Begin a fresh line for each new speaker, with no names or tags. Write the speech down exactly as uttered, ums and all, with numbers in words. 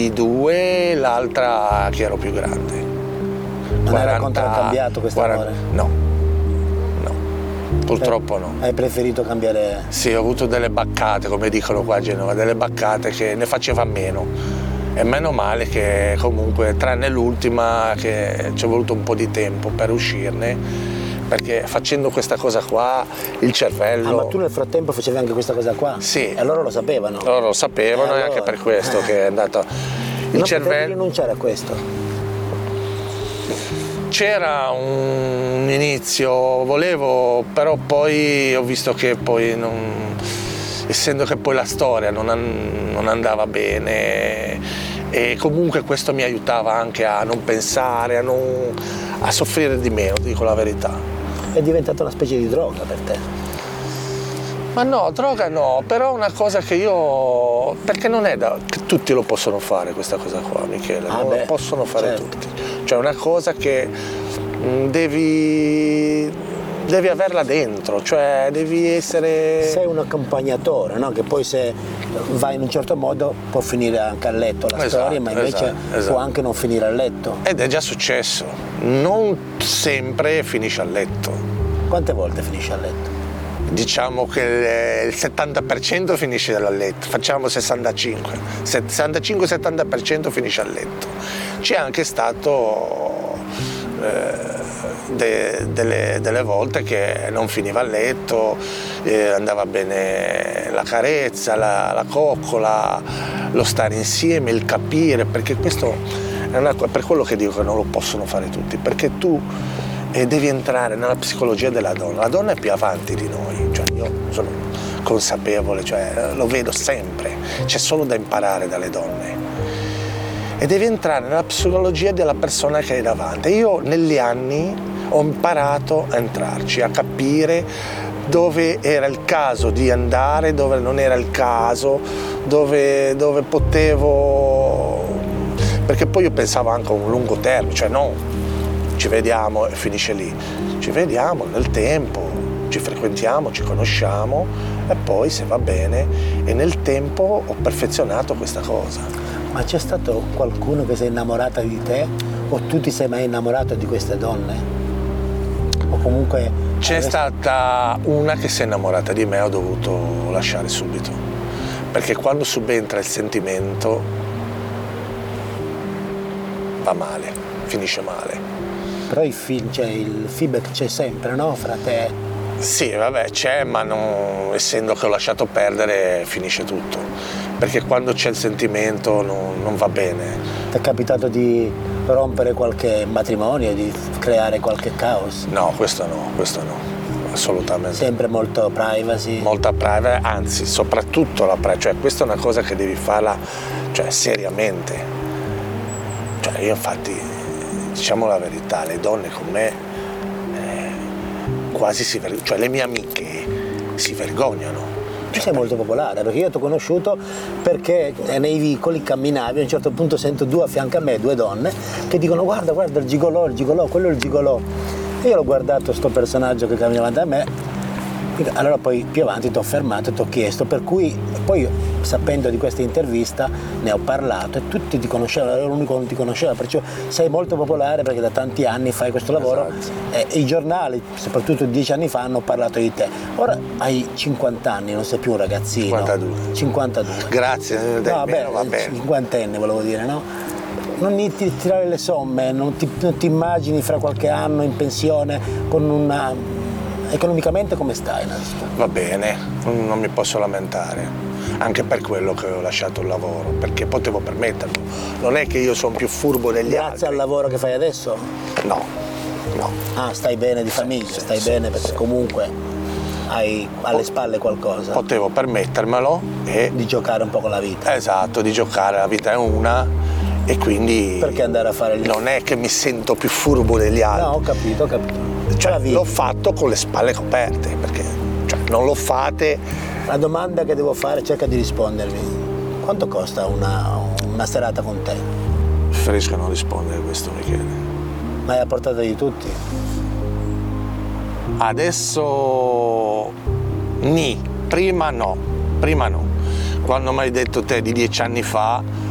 di due, l'altra che ero più grande.
Non
quaranta,
era contraccambiato questo
quaranta,
amore?
No, no, purtroppo no.
Hai preferito cambiare?
Sì, ho avuto delle baccate, come dicono qua a Genova, delle baccate che ne faceva a meno. E meno male che comunque, tranne l'ultima, che ci è voluto un po' di tempo per uscirne, perché facendo questa cosa qua il cervello...
Ah, ma tu nel frattempo facevi anche questa cosa qua?
Sì.
E loro lo sapevano?
Loro lo sapevano,
eh,
e
allora...
anche per questo che è andato... Il
non
cervello...
potevi rinunciare a questo?
C'era un inizio, volevo, però poi ho visto che poi non... essendo che poi la storia non, an... non andava bene, e comunque questo mi aiutava anche a non pensare, a, non... a soffrire di meno, dico la verità.
È diventata una specie di droga per te?
Ma no, droga no, però una cosa che io... perché non è da... che tutti lo possono fare questa cosa qua, Michele,
ah
non
beh,
lo possono fare
certo.
tutti. Cioè una cosa che mh, devi... devi averla dentro, cioè devi essere...
Sei un accompagnatore, no? Che poi se vai in un certo modo può finire anche a letto la
Esatto,
storia, ma invece
esatto, esatto.
può anche non finire a letto.
Ed è già successo, non sempre finisce a letto.
Quante volte finisce a letto?
Diciamo che il settanta per cento finisce a letto, facciamo sessantacinque, sessantacinque settanta per cento finisce a letto. C'è anche stato eh, de, delle, delle volte che non finiva a letto, eh, andava bene la carezza, la, la coccola, lo stare insieme, il capire, perché questo è una, per quello che dico che non lo possono fare tutti, perché tu e devi entrare nella psicologia della donna. La donna è più avanti di noi, cioè io sono consapevole, cioè lo vedo sempre, c'è solo da imparare dalle donne. E devi entrare nella psicologia della persona che hai davanti. Io negli anni ho imparato a entrarci, a capire dove era il caso di andare, dove non era il caso, dove, dove potevo... Perché poi io pensavo anche a un lungo termine, cioè no, ci vediamo e finisce lì, ci vediamo nel tempo, ci frequentiamo, ci conosciamo e poi se va bene, e nel tempo ho perfezionato questa cosa.
Ma c'è stato qualcuno che si è innamorata di te o tu ti sei mai innamorato di queste donne? O comunque...
C'è
avresti...
stata una che si è innamorata di me, ho dovuto lasciare subito, perché quando subentra il sentimento va male, finisce male.
Però il, film, cioè, il feedback c'è sempre, no? Fra te?
Sì, vabbè, c'è, ma non, essendo che ho lasciato perdere finisce tutto. Perché quando c'è il sentimento non, non va bene.
Ti è capitato di rompere qualche matrimonio, di creare qualche caos?
No, questo no, questo no, assolutamente.
Sempre molto privacy?
Molta privacy, anzi, soprattutto la privacy. Cioè, questa è una cosa che devi farla, cioè, seriamente. Cioè, io infatti... Diciamo la verità, le donne con me eh, quasi si vergognano, cioè le mie amiche si vergognano.
Tu sei molto popolare, perché io ti ho conosciuto perché nei vicoli camminavi, a un certo punto sento due a fianco a me, due donne, che dicono guarda, guarda il gigolò, il gigolò, quello è il gigolò. E io l'ho guardato sto personaggio che camminava da me, allora poi più avanti ti ho fermato e ti ho chiesto, per cui poi sapendo di questa intervista ne ho parlato e tutti ti conoscevano, ero l'unico che non ti conosceva, perciò sei molto popolare perché da tanti anni fai questo lavoro. Esatto. E i giornali, soprattutto dieci anni fa, hanno parlato di te. Ora hai cinquanta anni, non sei più un ragazzino.
cinquantadue.
cinquantadue.
Grazie.
No, vabbè, va bene. Cinquantenne volevo dire, no? Non ti tirare le somme, non ti, non ti immagini fra qualche anno in pensione con una... Economicamente come stai?
Va bene, non mi posso lamentare, anche per quello che ho lasciato il lavoro, perché potevo permetterlo. Non è che io sono più furbo degli
Grazie
altri.
Grazie al lavoro che fai adesso?
No, no.
Ah, stai bene di famiglia, sì, stai sì, bene perché sì. Comunque hai alle spalle qualcosa.
Potevo permettermelo e...
Di giocare un po' con la vita.
Esatto, di giocare, la vita è una e quindi...
Perché andare a fare lì?
Non è che mi sento più furbo degli altri.
No, ho capito, ho capito.
Cioè, l'ho fatto con le spalle coperte, perché cioè, non lo fate.
La domanda che devo fare, cerca di rispondermi. Quanto costa una, una serata con te?
Preferisco non rispondere a questo, Michele.
Ma è a portata di tutti?
Adesso ni, prima no, prima no. Quando mi hai detto te di dieci anni fa,